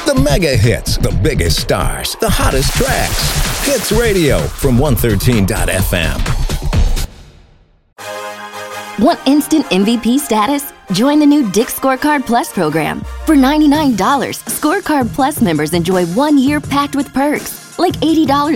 The mega hits, the biggest stars, the hottest tracks. Hits Radio from 113.fm. Want instant MVP status? Join the new Dick's Scorecard Plus program. For $99, Scorecard Plus members enjoy 1 year packed with perks, like $80